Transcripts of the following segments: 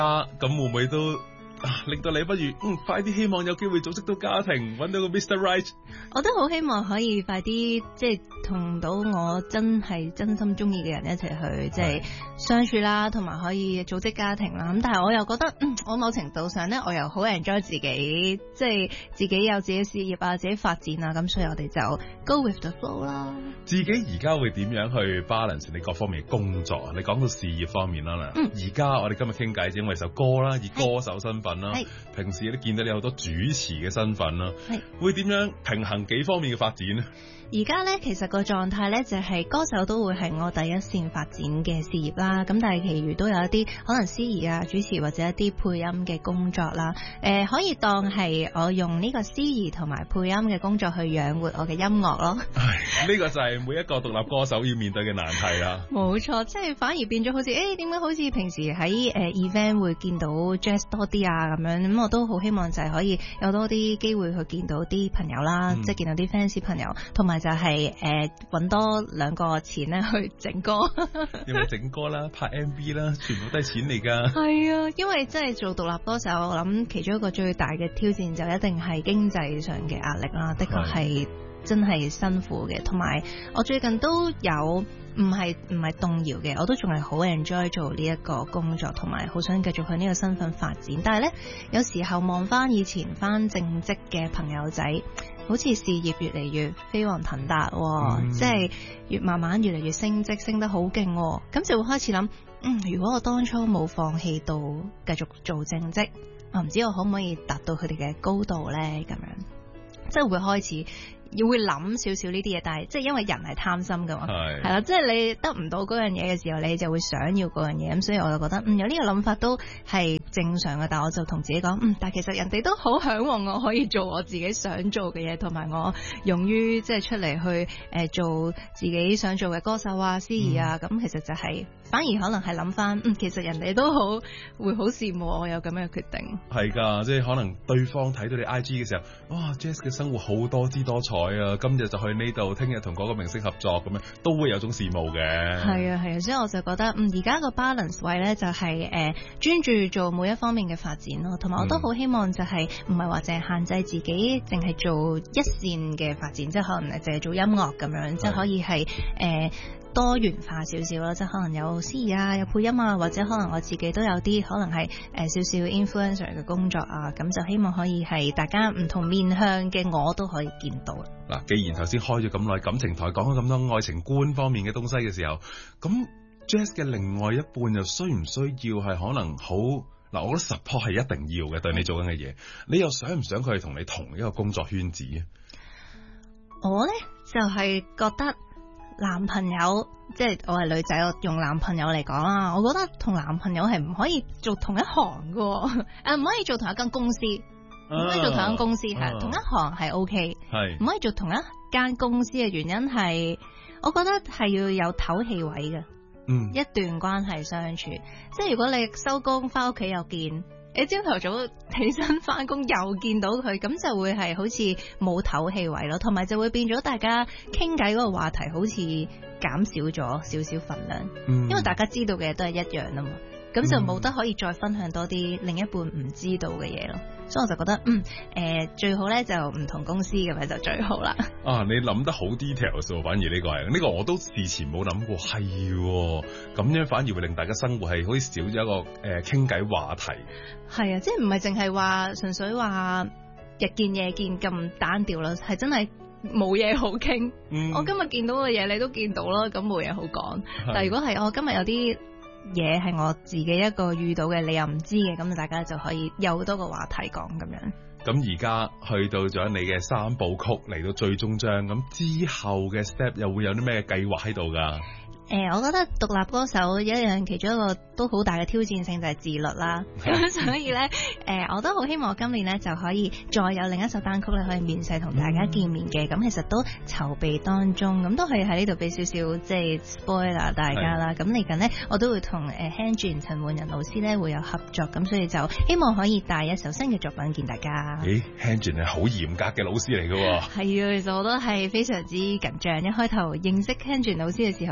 咁會唔會都令到你不如快啲希望有機會組織到家庭，揾到個 Mr. Right？ 我都好希望可以快啲即係同到我真心中意嘅人一齊去即係相處啦，同埋可以組織家庭啦。咁但係我又覺得我某程度上咧，我又好 enjoy 自己，即係自己有自己事業啊，自己發展啊，咁所以我哋就 go with the flow 啦。 自己而家會點樣去 balance 你各方面嘅工作啊？你講到事業方面啦，而家我哋今日傾偈只因為首歌啦，以歌手身份啦，平時都見到你好多主持嘅身份啦，會點樣平衡幾方面嘅發展呢？ 而家咧，其實個狀態咧就係歌手都會係我第一線發展嘅事業啦。咁但係其餘都有一啲可能司儀啊、主持或者一啲配音嘅工作啦。可以當係我用呢個司儀同埋配音嘅工作去養活我嘅音樂咯。 呢個就係每一個獨立歌手要面對嘅難題啦。冇錯，即係反而變咗好似點解好似平時喺event 會見到 jazz 多啲啊咁樣。咁我都好希望就係可以有多啲機會去見到啲朋友啦，即係見到啲 fans 朋友，同埋就係揾多2個錢咧去整歌， 因為整歌啦、拍 MV 啦，全部都係錢嚟㗎。 係啊，因為真係做獨立歌手，我諗其中一個最大嘅挑戰就一定係經濟上嘅壓力啦。的確係真係辛苦嘅，同埋我最近都有唔係動搖嘅，我都仲係好 enjoy 做呢一個工作，同埋好想繼續向呢個身份發展。但係呢，有時候望翻以前翻正職嘅朋友仔，好似事業越嚟越飛黃騰達，即係慢慢越嚟越升職，升得好勁，咁就會開始諗，如果我當初冇放棄到繼續做正職，我唔知我可唔可以達到佢哋嘅高度呢？咁樣即係會開始要會諗少少呢啲嘢，但係即係因為人係貪心噶嘛，係啦，即係你得唔到嗰樣嘢嘅時候，你就會想要嗰樣嘢，咁所以我就覺得有呢個諗法都係正常嘅。但係我就同自己講，但係其實人哋都好向往我可以做我自己想做嘅嘢，同埋我勇於即係出嚟去做自己想做嘅歌手啊、司儀啊，咁其實就係反而可能係諗翻，其實人哋都會好羨慕我有咁樣嘅決定。係㗎，即係可能對方睇到你 IG 嘅時候，哇 Jazz 嘅生活好多姿多彩啊！今日就去呢度，聽日同嗰個明星合作咁樣，都會有種羨慕嘅。係啊，所以我就覺得，而家個 balance 位咧就係專注做每一方面嘅發展咯，同埋我都好希望就係唔係話淨係限制自己，淨係做一線嘅發展，即係可能淨係做音樂咁樣，即係可以係多元化少少啦，即係可能有司儀啊，有配音啊，或者可能我自己都有啲可能係少少 influencer 嘅工作啊，咁就希望可以係大家唔同面向嘅我都可以見到。嗱，既然頭先開咗咁耐感情台，講咗咁多愛情觀方面嘅東西嘅時候，咁 Jazz 嘅另外一半又需唔需要係可能好嗱？我覺得 support 係一定要嘅，對你做緊嘅嘢，你又想唔想佢係同你同一個工作圈子？我呢就係覺得。男朋友，即係我係女仔，我用男朋友嚟講啦。我覺得同男朋友係唔可以做同一行嘅，唔可以做同一間公司，唔可以做同一間公司係同一行係 OK，係唔可以做同一間公司嘅原因係，我覺得係要有唞氣位嘅，一段關係相處，即係如果你收工翻屋企又見。你朝頭早起身翻工又見到佢，咁就會係好似冇唞氣位咯，同埋就會變咗大家傾偈嗰個話題好似減少咗少少份量，因為大家知道嘅嘢都係一樣啊嘛，咁就冇得可以再分享多啲另一半唔知道嘅嘢咯，所以我就覺得最好咧就唔同公司咁樣就最好啦。啊，你諗得好 details 喎，反而呢個係呢個我都事前冇諗過，係咁樣反而會令大家生活係好似少咗一個傾偈話題。係啊，即係唔係淨係話純粹話日見夜見咁單調啦，係真係冇嘢好傾。我今日見到嘅嘢你都見到啦，咁冇嘢好講。但係如果係我今日有啲嘢係我自己一個遇到嘅，你又唔知嘅，咁大家就可以有多個話題講咁樣。咁而家去到咗你嘅3部曲嚟到最終章，咁之後嘅 step 又會有啲咩計劃喺度㗎？我覺得獨立歌手一樣其中一個都好大嘅挑戰性就係自律啦。咁所以咧，我都好希望今年咧就可以再有另一首單曲咧可以面世同大家見面嘅。咁其實都籌備當中，咁都可以喺呢度俾少少即係 spoiler 大家啦。咁嚟緊呢，我都會同Henry 陳奐仁老師咧會有合作，咁所以就希望可以帶一首新嘅作品見大家。Henry 係好嚴格嘅老師嚟㗎喎。係啊，其實我都係非常之緊張。一開頭認識 Henry 老師嘅時候都有少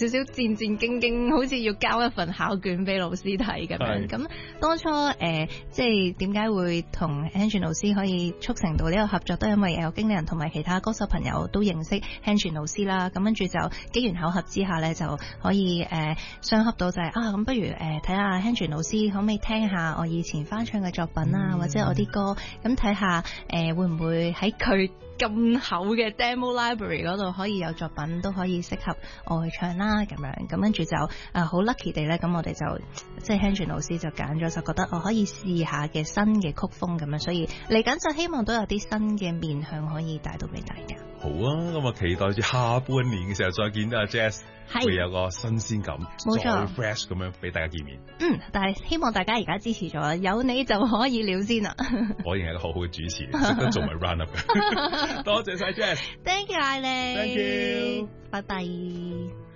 少少戰戰兢兢，好似要交一份考卷俾老師睇咁樣。咁當初即係點解會同 Hanjin 老師可以促成到呢個合作，都因為有經理人同埋其他歌手朋友都認識 Hanjin 老師啦。咁跟住就機緣巧合之下咧，就可以相合到就係咁不如睇下 Hanjin 老師可唔可以聽下我以前翻唱嘅作品啊，或者我啲歌，咁睇下會唔會喺佢咁厚嘅 demo library 嗰度可以有作品都可以適合我去唱啦咁樣。咁跟住就好 lucky 地咧，咁我哋就即係 Hanjin 老師就揀咗，就覺得我可以試下嘅新嘅曲風咁樣，所以嚟緊就希望都有啲新嘅面向可以帶到俾大家。 好啊，咁啊期待住下半年嘅時候再見到阿 Jazz， 會有個新鮮感，冇錯，再 fresh 咁樣俾大家見面。 但係希望大家而家支持咗，有你就可以了先啦。 我仍係一個好好嘅主持，識得做埋 run up 嘅。多謝晒 Jazz， Thank you 艾莉 ，Thank you， 拜拜。